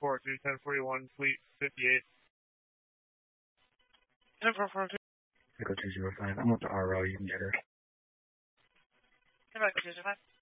442 1041, Fleet 58. 10442. Echo 205. I'm with the RO. You can get her. Echo 205.